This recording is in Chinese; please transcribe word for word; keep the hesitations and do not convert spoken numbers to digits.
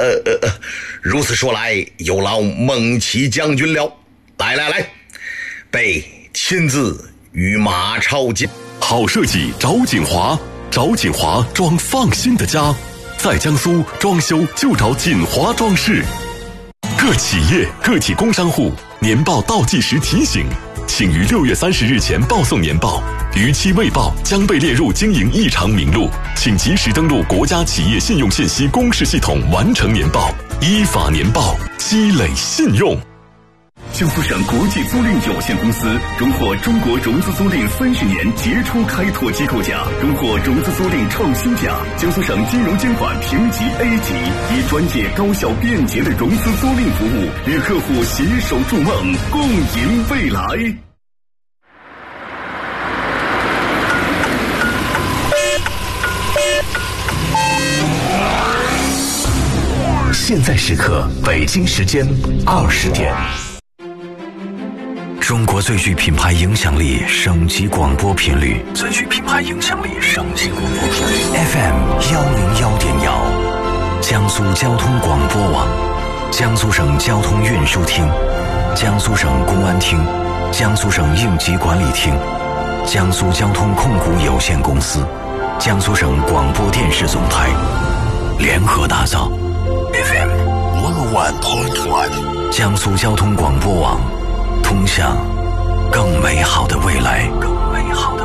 呃呃呃，如此说来，有劳孟起将军了。来来来，备亲自与马超见。 好设计找锦华，找锦华装放心的家，在江苏装修就找锦华装饰。各企业、个体工商户年报倒计时提醒，请于六月三十日前报送年报，逾期未报将被列入经营异常名录，请及时登录国家企业信用信息公示系统完成年报，依法年报，积累信用。 江苏省国际租赁有限公司荣获中国融资租赁三十年杰出开拓机构奖，荣获融资租赁创新奖。江苏省金融监管评级 A 级，以专业、高效、便捷的融资租赁服务，与客户携手筑梦，共赢未来。 现在时刻，北京时间二十点。中国最具品牌影响力省级广播频率，最具品牌影响力省级广播频率 F M 幺零幺点幺，江苏交通广播网，江苏省交通运输厅，江苏省公安厅，江苏省应急管理厅，江苏交通控股有限公司，江苏省广播电视总台联合打造 F M 一零一点一，江苏交通广播网，通向更美好的未来。更美好的